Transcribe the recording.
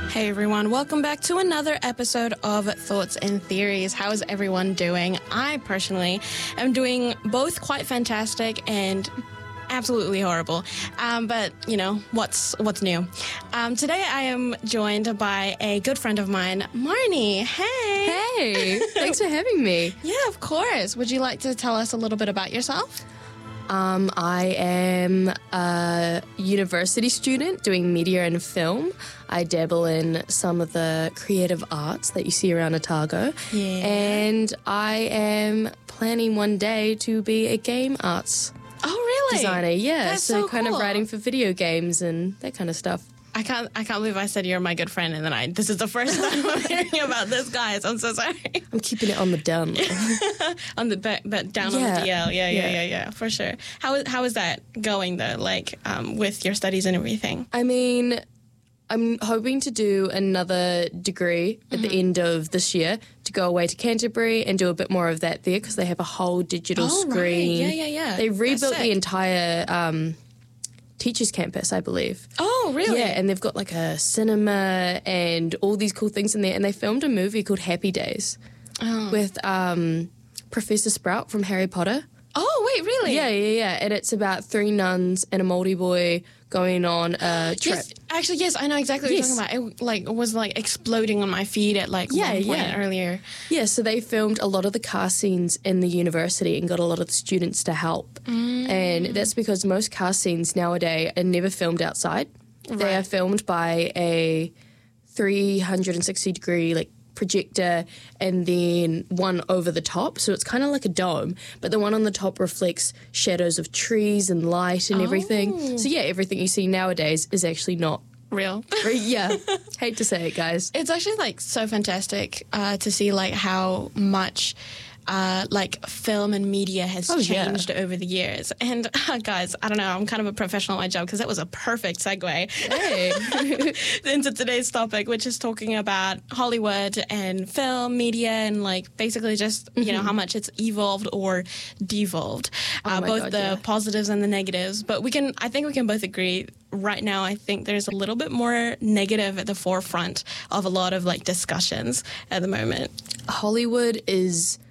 Hey everyone, welcome back to another episode of Thoughts and Theories. How is everyone doing? I personally am doing both quite fantastic and absolutely horrible. But, you know, what's new? Today I am joined by a good friend of mine, Marnie. Hey! Hey! Thanks for having me. Yeah, of course. Would you like to tell us a little bit about yourself? I am a university student doing media and film. I dabble in some of the creative arts that you see around Otago. Yeah. And I am planning one day to be a game arts Oh, really? designer. Yeah, That's so so kind cool. of writing for video games and that kind of stuff. I can't believe I said you're my good friend, and then this is the first time I'm hearing about this, guys. I'm so sorry. I'm keeping it on the down low. On the but down on the DL, yeah, for sure. How is that going though? Like with your studies and everything. I mean, I'm hoping to do another degree at the end of this year to go away to Canterbury and do a bit more of that there because they have a whole digital screen. Right. Yeah. They rebuilt That's the sick. entire teachers campus, I believe. Oh, really? Yeah, and they've got like a cinema and all these cool things in there. And they filmed a movie called Happy Days with Professor Sprout from Harry Potter. Oh, wait, really? Yeah. And it's about 3 nuns and a Māori boy going on a trip. Yes, I know exactly what you're talking about. It was exploding on my feed at one point earlier. Yeah, so they filmed a lot of the car scenes in the university and got a lot of the students to help. And that's because most car scenes nowadays are never filmed outside. They are filmed by a 360-degree projector and then one over the top. So it's kind of like a dome, but the one on the top reflects shadows of trees and light and everything. So yeah, everything you see nowadays is actually not Real. yeah. Hate to say it, guys. It's actually so fantastic to see how much film and media has changed over the years. And guys, I don't know, I'm kind of a professional at my job because that was a perfect segue into today's topic, which is talking about Hollywood and film, media, and basically just, you know, how much it's evolved or devolved. Both the positives and the negatives. But I think we can both agree right now, I think there's a little bit more negative at the forefront of a lot of discussions at the moment. Hollywood is